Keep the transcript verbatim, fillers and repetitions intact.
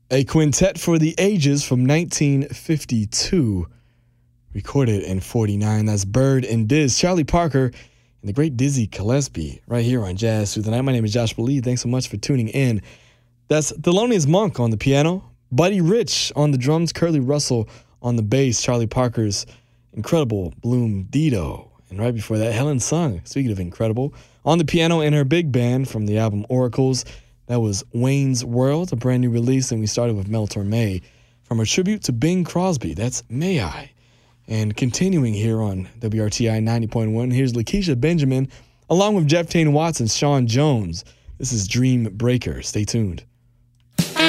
A Quintet for the Ages from nineteen fifty-two, recorded in forty-nine. That's Bird and Diz, Charlie Parker, and the great Dizzy Gillespie right here on Jazz Through the Night. My name is Josh Lee. Thanks so much for tuning in. That's Thelonious Monk on the piano, Buddy Rich on the drums, Curly Russell on the bass, Charlie Parker's incredible Bloom Dido. And right before that, Helen Sung, speaking of incredible, on the piano in her big band from the album Oracles. That was Wayne's World, a brand new release. And we started with Mel Torme from her tribute to Bing Crosby. That's May I. And continuing here on W R T I ninety point one, here's Lakeisha Benjamin, along with Jeff Tain Watson, Sean Jones. This is Dream Breaker. Stay tuned.